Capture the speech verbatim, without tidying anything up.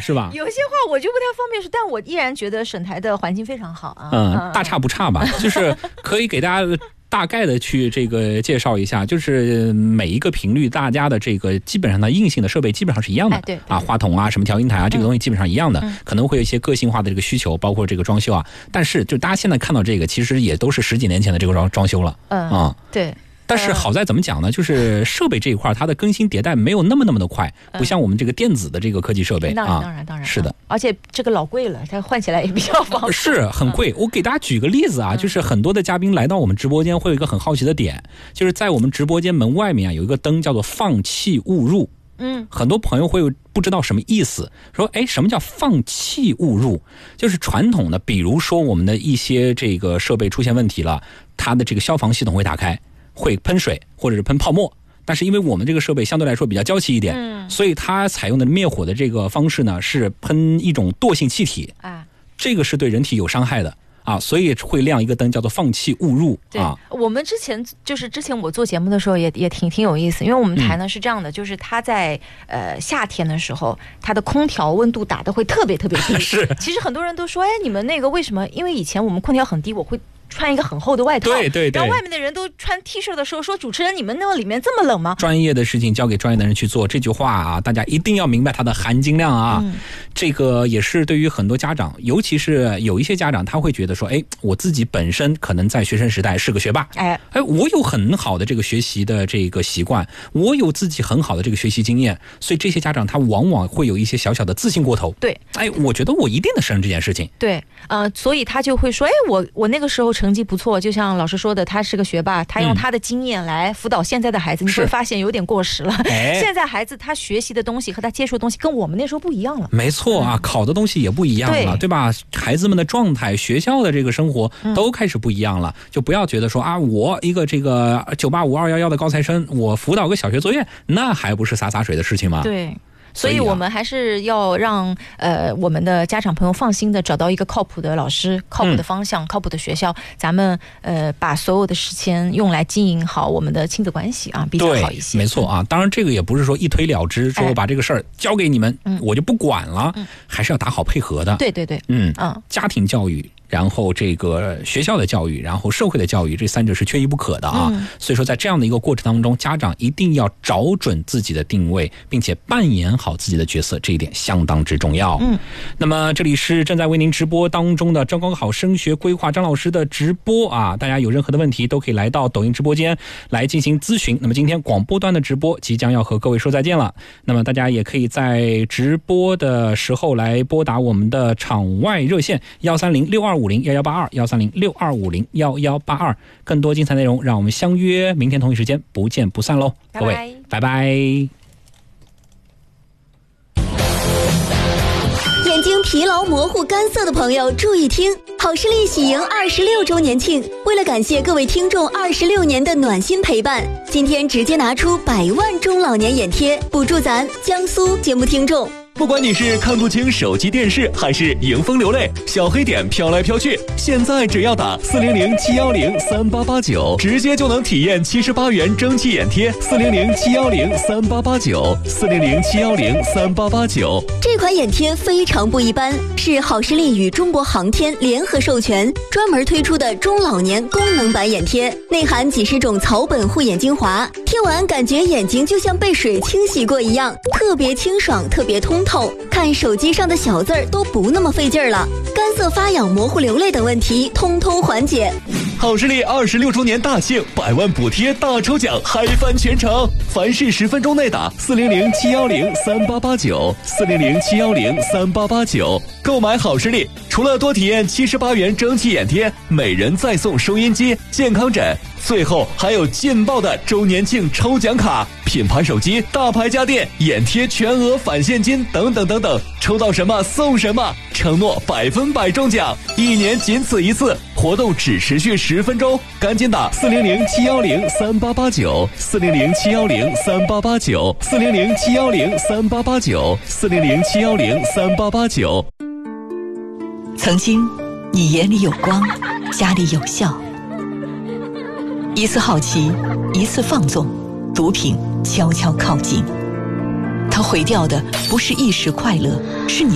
是吧？ 有些话我就不太方便说，但我依然觉得省台的环境非常好啊。 嗯，大差不差吧，就是可以给大家大概的去这个介绍一下，就是每一个频率大家的这个基本上的硬性的设备基本上是一样的， 哎、对, 对啊，话筒啊什么调音台啊、嗯、这个东西基本上一样的、嗯、可能会有一些个性化的这个需求，包括这个装修啊，但是就大家现在看到这个其实也都是十几年前的这个装装修了。 嗯啊， 对。 但是好在怎么讲呢？就是设备这一块它的更新迭代没有那么那么的快，不像我们这个电子的这个科技设备、 嗯、当然啊， 当然当然是的， 而且这个老贵了，它换起来也比较方便， 是很贵。我给大家举个例子啊，就是很多的嘉宾来到我们直播间会有一个很好奇的点，就是在我们直播间门外面啊有一个灯叫做放气勿入。 嗯， 很多朋友会不知道什么意思，说哎，什么叫放气勿入？就是传统的，比如说我们的一些这个设备出现问题了，它的这个消防系统会打开，会喷水或者是喷泡沫，但是因为我们这个设备相对来说比较娇气一点， 嗯， 所以它采用的灭火的这个方式呢是喷一种惰性气体， 啊， 这个是对人体有伤害的。啊，所以会亮一个灯，叫做放气勿入。 对啊， 我们之前就是之前我做节目的时候也也挺挺有意思，因为我们台呢是这样的，嗯、就是它在呃夏天的时候，它的空调温度打得会特别特别低。 是， 其实很多人都说，哎，你们那个为什么？因为以前我们空调很低，我会穿一个很厚的外套， 对对对， 然后外面的人都穿 T 恤的时候说，主持人你们那个里面这么冷吗？ 专业的事情交给专业的人去做，这句话啊，大家一定要明白它的含金量啊。嗯、这个也是对于很多家长，尤其是有一些家长，他会觉得说，哎，我自己本身可能在学生时代是个学霸， 哎哎，我有很好的这个学习的这个习惯，我有自己很好的这个学习经验，所以这些家长他往往会有一些小小的自信过头。 对， 哎，我觉得我一定能胜任这件事情。 对，呃，所以他就会说，哎，我我那个时候成绩不错，就像老师说的，他是个学霸，他用他的经验来辅导现在的孩子，嗯、你会发现有点过时了。 哎、 现在孩子他学习的东西和他接触的东西跟我们那时候不一样了。 没错啊，嗯、考的东西也不一样了， 对, 对吧？孩子们的状态、学校的这个生活都开始不一样了，嗯、就不要觉得说啊，我一个这个九八五二幺幺的高材生，我辅导个小学作业，那还不是洒洒水的事情吗？ 对。所以我们还是要让呃我们的家长朋友放心的找到一个靠谱的老师、靠谱的方向、嗯、靠谱的学校，咱们呃把所有的时间用来经营好我们的亲子关系啊，比较好一些。 没错啊，当然这个也不是说一推了之，说我把这个事儿交给你们，哎、我就不管了，嗯、还是要打好配合的。 对对对， 嗯嗯，家庭教育。然后这个学校的教育，然后社会的教育，这三者是缺一不可的啊。嗯、所以说在这样的一个过程当中，家长一定要找准自己的定位，并且扮演好自己的角色，这一点相当之重要。嗯，那么这里是正在为您直播当中的招高考升学规划张老师的直播啊，大家有任何的问题都可以来到抖音直播间来进行咨询。那么今天广播端的直播即将要和各位说再见了，那么大家也可以在直播的时候来拨打我们的场外热线幺三零六二五零幺幺八二幺三零六二五零幺幺八二，更多精彩内容让我们相约明天同一时间不见不散喽！各位拜拜。 眼睛疲劳模糊干涩的朋友注意听，好视力喜迎二十六周年庆，为了感谢各位听众二十六年的暖心陪伴，今天直接拿出百万中老年眼贴补助咱江苏节目听众。 不管你是看不清手机电视，还是迎风流泪，小黑点飘来飘去，现在只要打四零零七幺零三八八九，直接就能体验七十八元蒸汽眼贴。四零零七幺零三八八九，四零零七幺零三八八九。 这款眼贴非常不一般，是好视力与中国航天联合授权，专门推出的中老年功能版眼贴，内含几十种草本护眼精华，贴完感觉眼睛就像被水清洗过一样，特别清爽，特别通透，看手机上的小字儿都不那么费劲儿了，干涩发痒、模糊流泪等问题通通缓解。 好视力二十六周年大庆，百万补贴大抽奖，嗨翻全城！凡是十分钟内打四零零七幺零三八八九，四零零七幺零三八八九，购买好视力，除了多体验七十八元蒸汽眼贴，每人再送收音机、健康枕，最后还有劲爆的周年庆抽奖卡，品牌手机、大牌家电、眼贴全额返现金等等等等，抽到什么送什么，承诺百分百中奖，一年仅此一次，活动只持续十分钟，赶紧打四零零七幺零三八八九，四零零七幺零三八八九，四零零七幺零三八八九，四零零七幺零三八八九。 曾经，你眼里有光，家里有笑。一次好奇，一次放纵，毒品悄悄靠近。它毁掉的不是一时快乐，是你